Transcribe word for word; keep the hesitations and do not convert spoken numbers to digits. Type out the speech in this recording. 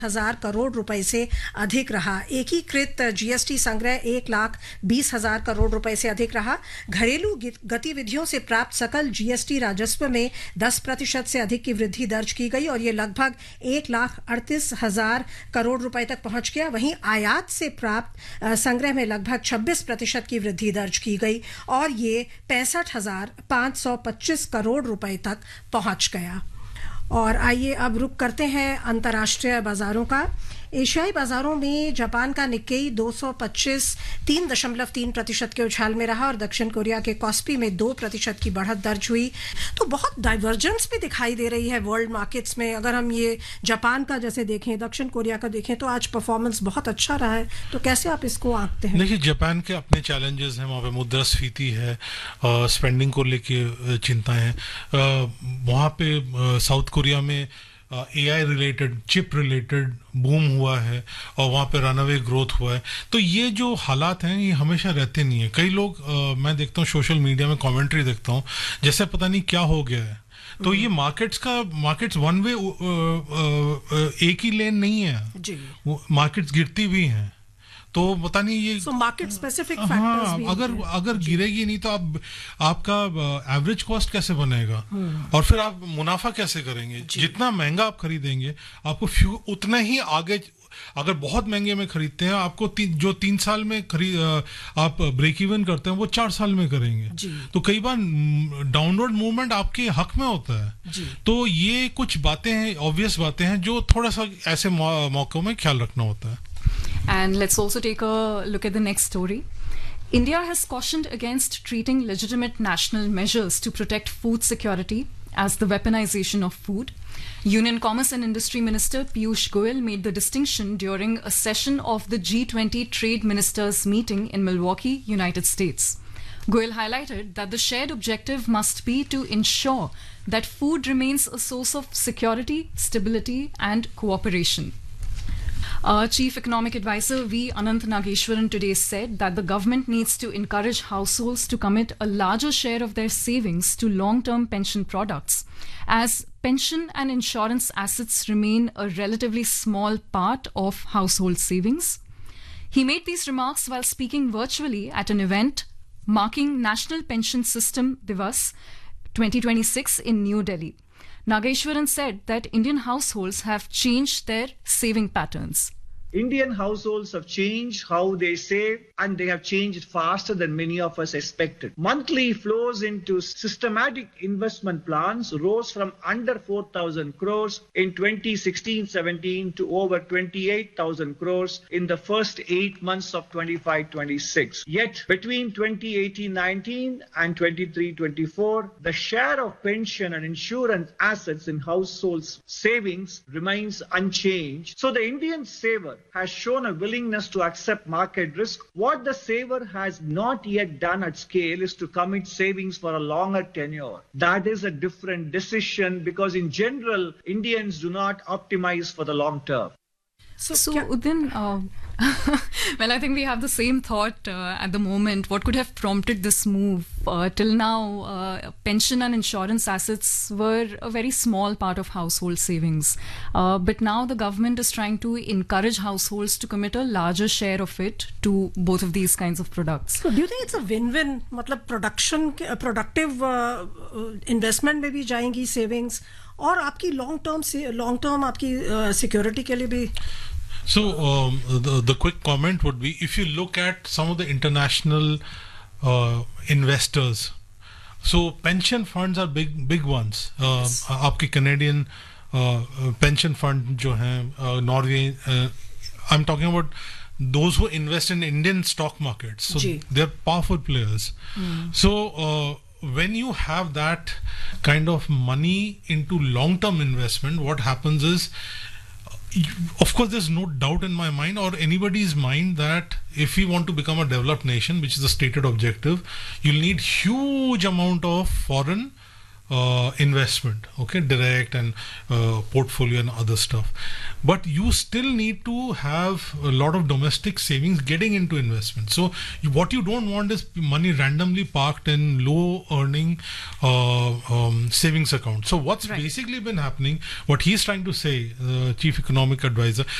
हजार करोड़ रुपए से अधिक रहा। एकीकृत जीएसटी संग्रह एक लाख बीस हजार करोड़ रुपए से अधिक रहा। घरेलू गतिविधियों से प्राप्त सकल जीएसटी राजस्व में दस प्रतिशत से अधिक की वृद्धि दर्ज की गई और ये लगभग एक लाख अड़तीस हजार करोड़ रुपए तक पहुंच गया। वहीं आयात से प्राप्त संग्रह में लगभग छब्बीस प्रतिशत की वृद्धि दर्ज की गई और ये पैंसठ हजार पांच सौ पच्चीस करोड़ रुपए तक पहुंच गया। और आइए अब रुक करते हैं अंतर्राष्ट्रीय बाजारों का। एशियाई बाजारों में जापान का निक्केई दो सौ पच्चीस तीन दशमलव तीन प्रतिशत के उछाल में रहा और दक्षिण कोरिया के कॉस्पी में दो प्रतिशत की बढ़त दर्ज हुई। तो बहुत डाइवर्जेंस भी दिखाई दे रही है वर्ल्ड मार्केट्स में। अगर हम ये जापान का जैसे देखें, दक्षिण कोरिया का देखें, तो आज परफॉर्मेंस बहुत अच्छा रहा है। तो कैसे आप इसको आंकते हैं? देखिए, जापान के अपने चैलेंजेस हैं। वहाँ पे मुद्रास्फीति है, स्पेंडिंग को लेके चिंता है। वहाँ पे साउथ कोरिया में AI related, chip related boom हुआ है और वहाँ पे रनअवे ग्रोथ हुआ है। तो ये जो हालात हैं ये हमेशा रहते नहीं है। कई लोग आ, मैं देखता हूँ सोशल मीडिया में कमेंट्री देखता हूँ जैसे पता नहीं क्या हो गया है। तो ये मार्केट्स का मार्केट्स वन वे एक ही लेन नहीं है जी। मार्केट्स गिरती भी हैं, तो पता नहीं ये so मार्केट स्पेसिफिक फैक्टर्स हाँ, भी अगर अगर गिरेगी नहीं तो आप आपका एवरेज कॉस्ट कैसे बनेगा और फिर आप मुनाफा कैसे करेंगे? जितना महंगा आप खरीदेंगे आपको फ्यू उतना ही आगे, अगर बहुत महंगे में खरीदते हैं आपको ती, जो तीन साल में खरीद आप ब्रेक इवन करते हैं वो चार साल में करेंगे। तो कई बार डाउनवर्ड मूवमेंट आपके हक में होता है। तो ये कुछ बातें हैं, ऑब्वियस बातें हैं जो थोड़ा सा ऐसे मौकों में ख्याल रखना होता है। And let's also take a look at the next story. India has cautioned against treating legitimate national measures to protect food security as the weaponization of food. Union Commerce and Industry Minister Piyush Goyal made the distinction during a session of the G twenty Trade Ministers meeting in Milwaukee, United States. Goyal highlighted that the shared objective must be to ensure that food remains a source of security, stability, and cooperation. Uh, Chief Economic Advisor V. Anant Nageshwaran today said that the government needs to encourage households to commit a larger share of their savings to long-term pension products, as pension and insurance assets remain a relatively small part of household savings. He made these remarks while speaking virtually at an event marking National Pension System Divas twenty twenty-six in New Delhi. Nageshwaran said that Indian households have changed their saving patterns. Indian households have changed how they save, and they have changed faster than many of us expected. Monthly flows into systematic investment plans rose from under four thousand crores in twenty sixteen seventeen to over twenty-eight thousand crores in the first eight months of twenty-five twenty-six. Yet, between twenty eighteen nineteen and twenty-three twenty-four, the share of pension and insurance assets in households' savings remains unchanged. So the Indian saver has shown a willingness to accept market risk. What the saver has not yet done at scale is to commit savings for a longer tenure. That is a different decision because in general, Indians do not optimize for the long term. So, so Udin, uh, well, I think we have the same thought uh, at the moment. What could have prompted this move? Uh, till now, uh, pension and insurance assets were a very small part of household savings. Uh, but now the government is trying to encourage households to commit a larger share of it to both of these kinds of products. So do you think it's a win-win? मतलब production, productive uh, investment में भी जाएंगी savings और आपकी long term से long term आपकी uh, security के लिए भी. So um, the, the quick comment would be, if you look at some of the international uh, investors, so pension funds are big big ones. Uh, yes. आपके Canadian uh, pension fund जो हैं, uh, Norway, uh, I'm talking about those who invest in Indian stock markets. So Gee. they're powerful players. Mm. So uh, when you have that kind of money into long-term investment, what happens is, of course, there's no doubt in my mind or anybody's mind that if we want to become a developed nation, which is the stated objective, you'll need huge amount of foreign uh, investment, okay, direct and uh, portfolio and other stuff. But you still need to have a lot of domestic savings getting into investment. So you, what you don't want is money randomly parked in low earning uh, um, savings account. So what's Right. basically been happening, what he's trying to say, the chief economic advisor,